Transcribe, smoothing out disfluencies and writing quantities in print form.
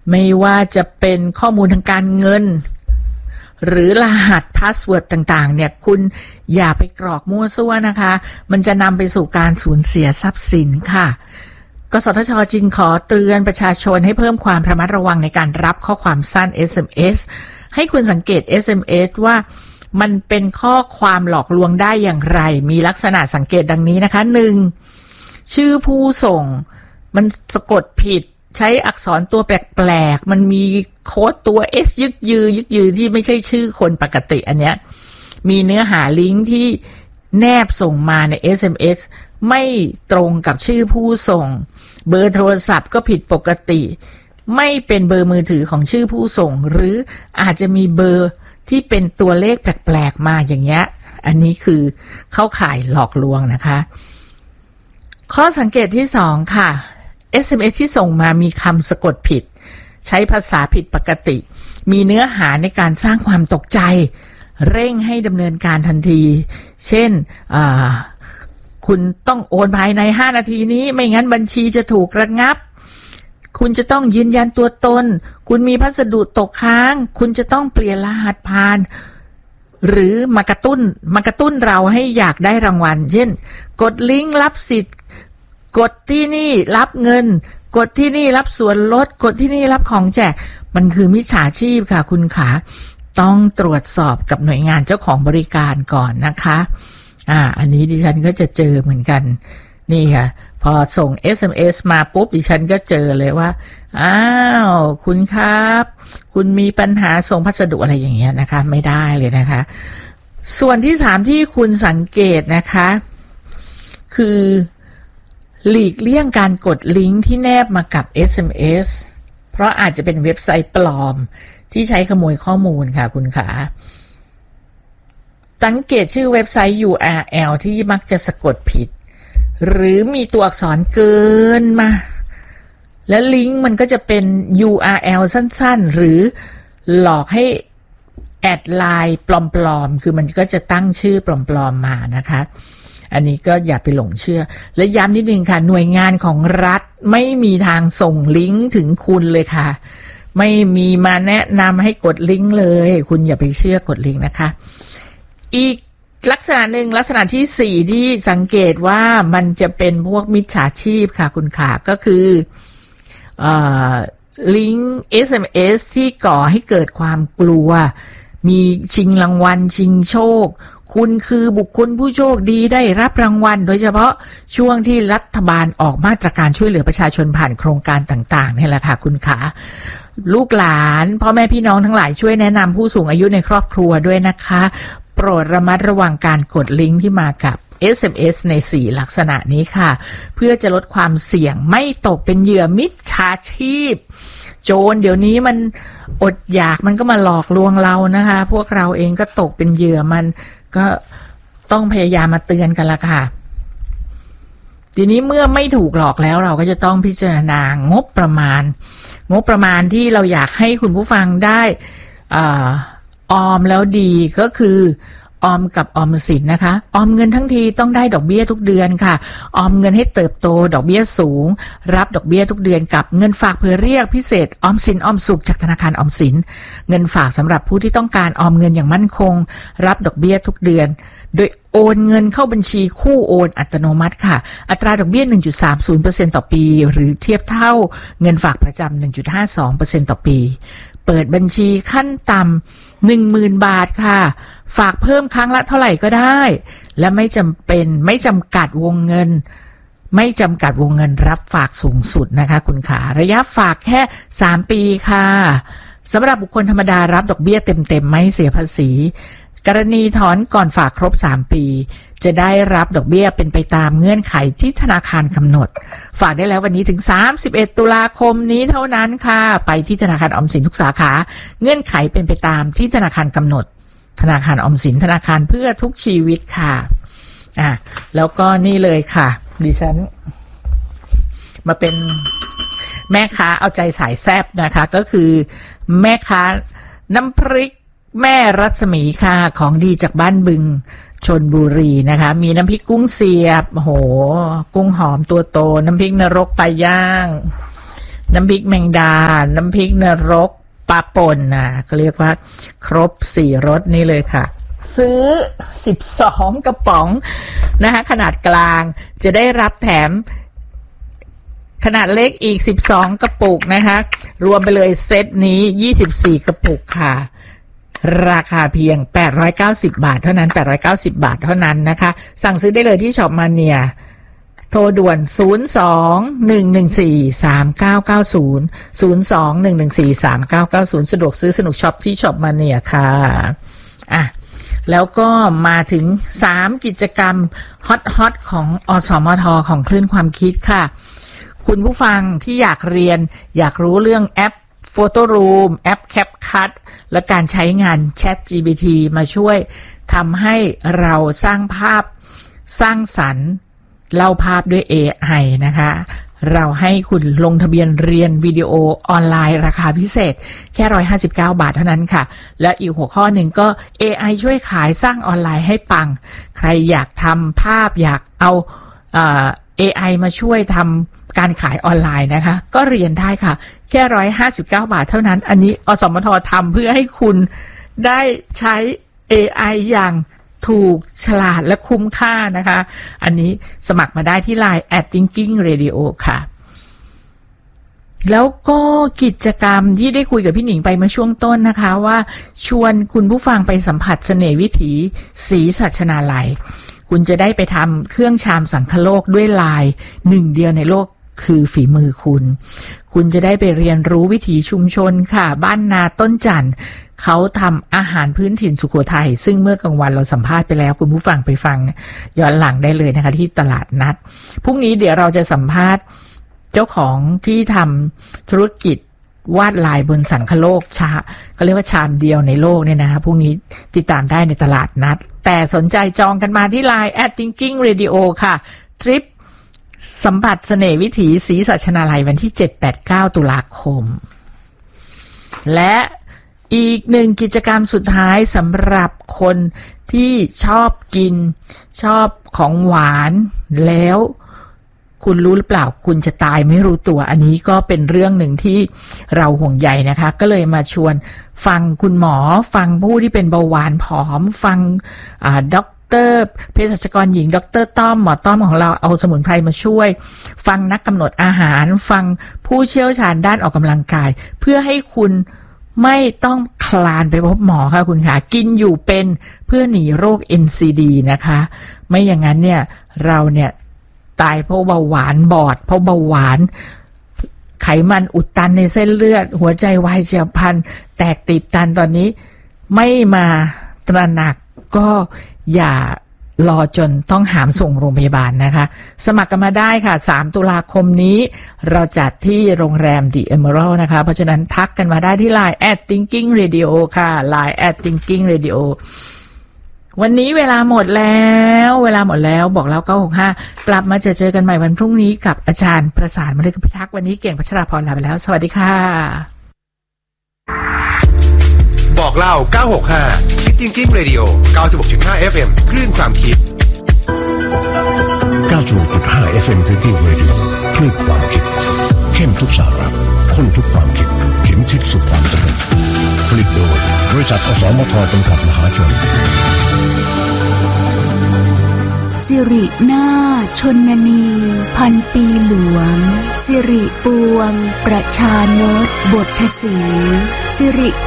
ไม่ว่าจะเป็นข้อมูลทางการเงินหรือรหัสพาสเวิร์ดต่างๆเนี่ยคุณอย่าไปกรอกมั่วซั่วนะคะมันจะนำไปสู่การสูญเสียทรัพย์สินค่ะกสทช.จึงขอเตือนประชาชนให้เพิ่มความระมัดระวังในการรับข้อความสั้น SMS ให้คุณสังเกต SMS ว่ามันเป็นข้อความหลอกลวงได้อย่างไรมีลักษณะสังเกตดังนี้นะคะ 1. ชื่อผู้ส่งมันสะกดผิดใช้อักษรตัวแปลกๆมันมีโค้ดตัว S ยึกยือที่ไม่ใช่ชื่อคนปกติอันเนี้ยมีเนื้อหาลิงก์ที่แนบส่งมาใน SMS ไม่ตรงกับชื่อผู้ส่งเบอร์โทรศัพท์ก็ผิดปกติไม่เป็นเบอร์มือถือของชื่อผู้ส่งหรืออาจจะมีเบอร์ที่เป็นตัวเลขแปลกๆมาอย่างเงี้ยอันนี้คือเข้าข่ายหลอกลวงนะคะข้อสังเกตที่2ค่ะ SMS ที่ส่งมามีคำสะกดผิดใช้ภาษาผิดปกติมีเนื้อหาในการสร้างความตกใจเร่งให้ดำเนินการทันทีเช่นคุณต้องโอนภายใน5นาทีนี้ไม่งั้นบัญชีจะถูกระงับคุณจะต้องยืนยันตัวตนคุณมีพัสดุตกค้างคุณจะต้องเปลี่ยนรหัสผ่านหรือมากระตุ้นเราให้อยากได้รางวัลเช่นกดลิงก์รับสิทธิ์กดที่นี่รับเงินกดที่นี่รับส่วนลดกดที่นี่รับของแจกมันคือมิจฉาชีพค่ะคุณขาต้องตรวจสอบกับหน่วยงานเจ้าของบริการก่อนนะคะอันนี้ดิฉันก็จะเจอเหมือนกันนี่ค่ะพอส่ง SMS มาปุ๊บดิฉันก็เจอเลยว่าอ้าวคุณครับคุณมีปัญหาส่งพัสดุอะไรอย่างเงี้ยนะคะไม่ได้เลยนะคะส่วนที่3ที่คุณสังเกตนะคะคือหลีกเลี่ยงการกดลิงก์ที่แนบมากับ SMS เพราะอาจจะเป็นเว็บไซต์ปลอมที่ใช้ขโมยข้อมูลค่ะคุณขาสังเกตชื่อเว็บไซต์ URL ที่มักจะสะกดผิดหรือมีตัวอักษรเกินมาและลิงก์มันก็จะเป็น URL สั้นๆหรือหลอกให้แอดไลน์ปลอมๆคือมันก็จะตั้งชื่อปลอมๆมานะคะอันนี้ก็อย่าไปหลงเชื่อและย้ำนิดนึงค่ะหน่วยงานของรัฐไม่มีทางส่งลิงก์ถึงคุณเลยค่ะไม่มีมาแนะนำให้กดลิงก์เลยคุณอย่าไปเชื่อกดลิงก์นะคะอีกลักษณะหนึ่งลักษณะที่4ที่สังเกตว่ามันจะเป็นพวกมิจฉาชีพค่ะคุณขาก็คือลิงก์ SMS ที่ก่อให้เกิดความกลัวมีชิงรางวัลชิงโชคคุณคือบุคคลผู้โชคดีได้รับรางวัลโดยเฉพาะช่วงที่รัฐบาลออกมาตรการช่วยเหลือประชาชนผ่านโครงการต่างๆนี่แหละค่ะคุณขาลูกหลานพ่อแม่พี่น้องทั้งหลายช่วยแนะนำผู้สูงอายุในครอบครัวด้วยนะคะโปรดระมัดระวังการกดลิงก์ที่มากับ SMS ใน4ลักษณะนี้ค่ะเพื่อจะลดความเสี่ยงไม่ตกเป็นเหยื่อมิจฉาชีพโจรเดี๋ยวนี้มันอดอยากมันก็มาหลอกลวงเรานะคะพวกเราเองก็ตกเป็นเหยื่อมันก็ต้องพยายามมาเตือนกันละค่ะทีนี้เมื่อไม่ถูกหลอกแล้วเราก็จะต้องพิจารณางบประมาณที่เราอยากให้คุณผู้ฟังได้ออมแล้วดีก็คือออมกับออมสินนะคะออมเงินทั้งทีต้องได้ดอกเบี้ยทุกเดือนค่ะออมเงินให้เติบโตดอกเบี้ยสูงรับดอกเบี้ยทุกเดือนกับเงินฝากเพื่อเรียกพิเศษออมสินออมสุขจากธนาคารออมสินเงินฝากสำหรับผู้ที่ต้องการออมเงินอย่างมั่นคงรับดอกเบี้ยทุกเดือนโดยโอนเงินเข้าบัญชีคู่โอนอัตโนมัติค่ะอัตราดอกเบี้ย 1.30% ต่อปีหรือเทียบเท่าเงินฝากประจำ 1.52% ต่อปีเปิดบัญชีขั้นต่ำ 10,000 บาทค่ะฝากเพิ่มครั้งละเท่าไหร่ก็ได้และไม่จำกัดวงเงินรับฝากสูงสุดนะคะคุณขาระยะฝากแค่3ปีค่ะสำหรับบุคคลธรรมดารับดอกเบี้ยเต็มๆไม่เสียภาษีกรณีถอนก่อนฝากครบ3ปีจะได้รับดอกเบี้ยเป็นไปตามเงื่อนไขที่ธนาคารกำหนดฝากได้แล้ววันนี้ถึง31ตุลาคมนี้เท่านั้นค่ะไปที่ธนาคารออมสินทุกสาขาเงื่อนไขเป็นไปตามที่ธนาคารกำหนดธนาคารออมสินธนาคารเพื่อทุกชีวิตค่ะแล้วก็นี่เลยค่ะดิฉันมาเป็นแม่ค้าเอาใจสายแซ่บนะคะก็คือแม่ค้าน้ำพริกแม่รัศมีค่ะของดีจากบ้านบึงชลบุรีนะคะมีน้ำพริกกุ้งเสียบโหกุ้งหอมตัวโตน้ำพริกนรกปลาย่างน้ำพริกแมงดาน้ำพริกนรกปลาป่นเขาเรียกว่าครบ4รสนี่เลยค่ะซื้อ12กระป๋องนะคะขนาดกลางจะได้รับแถมขนาดเล็กอีก12กระปุกนะคะรวมไปเลยเซตนี้24กระปุกค่ะราคาเพียง890 บาทเท่านั้น890 บาทเท่านั้นนะคะสั่งซื้อได้เลยที่ช็อปมาเนียโทรด่วน02-114-3990 02-114-3990สะดวกซื้อสนุกช็อปที่ช็อปมาเนียค่ะแล้วก็มาถึง3กิจกรรมฮอตของอสมทของคลื่นความคิดค่ะคุณผู้ฟังที่อยากเรียนอยากรู้เรื่องแอป Photoroom แอป CapCut และการใช้งาน ChatGPT มาช่วยทำให้เราสร้างภาพสร้างสรรค์เล่าภาพด้วย AI นะคะเราให้คุณลงทะเบียนเรียนวิดีโอออนไลน์ราคาพิเศษแค่159 บาทเท่านั้นค่ะและอีกหัวข้อหนึ่งก็ AI ช่วยขายสร้างออนไลน์ให้ปังใครอยากทำภาพอยากเอาAI มาช่วยทำการขายออนไลน์นะคะก็เรียนได้ค่ะแค่159 บาทเท่านั้นอันนี้อสมททำเพื่อให้คุณได้ใช้ AI อย่างถูกฉลาดและคุ้มค่านะคะอันนี้สมัครมาได้ที่ LINE @thinkingradio ค่ะแล้วก็กิจกรรมที่ได้คุยกับพี่หนิงไปเมื่อช่วงต้นนะคะว่าชวนคุณผู้ฟังไปสัมผัสเสน่ห์วิถีศรีสัชนาลัยคุณจะได้ไปทำเครื่องชามสังคโลกด้วยลาย1เดียวในโลกคือฝีมือคุณจะได้ไปเรียนรู้วิถีชุมชนค่ะบ้านนาต้นจันทร์เขาทำอาหารพื้นถิ่นสุโขทัยซึ่งเมื่อกลางวันเราสัมภาษณ์ไปแล้วคุณผู้ฟังไปฟังย้อนหลังได้เลยนะคะที่ตลาดนัดพรุ่งนี้เดี๋ยวเราจะสัมภาษณ์เจ้าของที่ทำธุรกิจวาดลายบนสังคโลกเขาเรียกว่าชามเดียวในโลกเนี่ยนะคะพรุ่งนี้ติดตามได้ในตลาดนัดแต่สนใจจองกันมาที่ LINE @thinkingradio ค่ะทริปสัมผัสเสน่ห์วิถีศรีสัชนาลัยวันที่ 7-8-9 ตุลาคมและอีกหนึ่งกิจกรรมสุดท้ายสำหรับคนที่ชอบกินชอบของหวานแล้วคุณรู้หรือเปล่าคุณจะตายไม่รู้ตัวอันนี้ก็เป็นเรื่องหนึ่งที่เราห่วงใยนะคะก็เลยมาชวนฟังคุณหมอฟังผู้ที่เป็นเบาหวานผอมฟังด็อกเตอร์เภสัชกรหญิงดร.ต้อมหมอต้อมของเราเอาสมุนไพรมาช่วยฟังนักกำหนดอาหารฟังผู้เชี่ยวชาญด้านออกกำลังกายเพื่อให้คุณไม่ต้องคลานไปพบหมอค่ะคุณค่ะกินอยู่เป็นเพื่อหนีโรค NCD นะคะไม่อย่างนั้นเนี่ยเราเนี่ยตายเพราะเบาหวานบอดเพราะเบาหวานไขมันอุดตันในเส้นเลือดหัวใจวายเฉียบพลันแตกตีบตันตอนนี้ไม่มาตระหนักก็อย่ารอจนต้องหามส่งโรงพยาบาลนะคะสมัครกันมาได้ค่ะ3ตุลาคมนี้เราจัดที่โรงแรม The Emerald นะคะเพราะฉะนั้นทักกันมาได้ที่ LINE @thinkingradio ค่ะ LINE @thinkingradio วันนี้เวลาหมดแล้วบอกแล้ว965กลับมาเจอกันใหม่วันพรุ่งนี้กับอาจารย์ประสานมฤคพิทักษ์วันนี้เก่งพัชราพรลาไปแล้วสวัสดีค่ะบอกเล่า965 Thinking Radio 96.5 FM คลื่นความคิด 96.5 FM Thinking Radio คลื่นความคิดเข้มทุกสาระข้นทุกความคิดเข็มทิศสู่ความเจริญผลิตโดยบริษัทอสมทจำกัดมหาชนสิรินาชนนีพันปีหลวงสิริปวงประชานตบทศรีสิริ